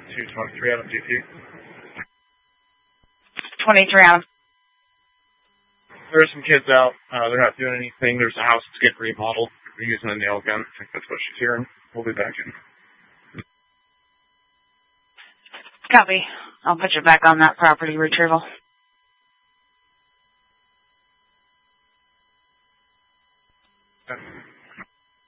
223 out of DP. 23 out. There are some kids out. They're not doing anything. There's a house that's getting remodeled. We're using a nail gun. I think that's what she's hearing. We'll be back in. Copy. I'll put you back on that property retrieval.